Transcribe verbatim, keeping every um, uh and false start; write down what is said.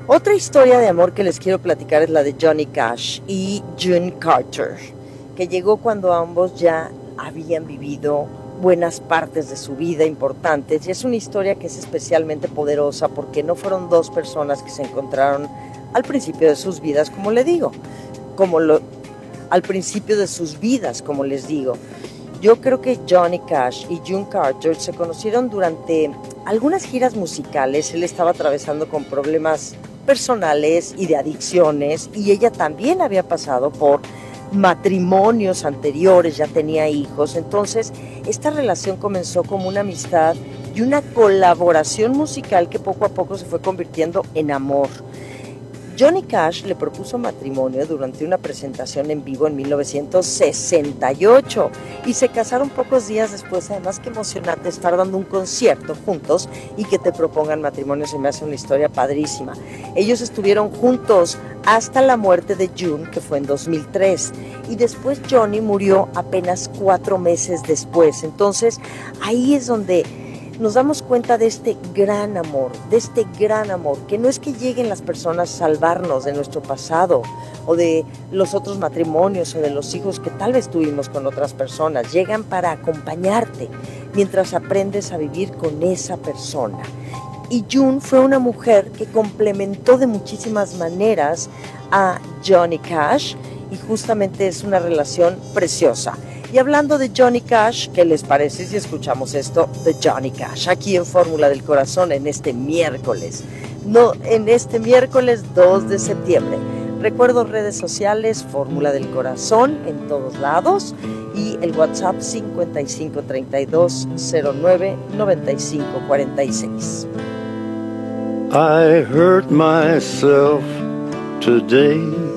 Otra historia de amor que les quiero platicar es la de Johnny Cash y June Carter, que llegó cuando ambos ya habían vivido buenas partes de su vida importantes, y es una historia que es especialmente poderosa porque no fueron dos personas que se encontraron al principio de sus vidas, como le digo, como lo, al principio de sus vidas, como les digo. Yo creo que Johnny Cash y June Carter se conocieron durante algunas giras musicales. Él estaba atravesando con problemas personales y de adicciones, y ella también había pasado por matrimonios anteriores, ya tenía hijos. Entonces esta relación comenzó como una amistad y una colaboración musical que poco a poco se fue convirtiendo en amor. Johnny Cash le propuso matrimonio durante una presentación en vivo en mil novecientos sesenta y ocho y se casaron pocos días después. Además, qué emocionante estar dando un concierto juntos y que te propongan matrimonio, se me hace una historia padrísima. Ellos estuvieron juntos hasta la muerte de June, que fue en dos mil tres, y después Johnny murió apenas cuatro meses después. Entonces ahí es donde nos damos cuenta de este gran amor, de este gran amor, que no es que lleguen las personas a salvarnos de nuestro pasado o de los otros matrimonios o de los hijos que tal vez tuvimos con otras personas. Llegan para acompañarte mientras aprendes a vivir con esa persona. Y June fue una mujer que complementó de muchísimas maneras a Johnny Cash, y justamente es una relación preciosa. Y hablando de Johnny Cash, ¿qué les parece si escuchamos esto de Johnny Cash aquí en Fórmula del Corazón en este miércoles? No, en este miércoles dos de septiembre. Recuerdo redes sociales, Fórmula del Corazón en todos lados, y el WhatsApp cincuenta y cinco treinta y dos cero nueve noventa y cinco cuarenta y seis. I hurt myself today.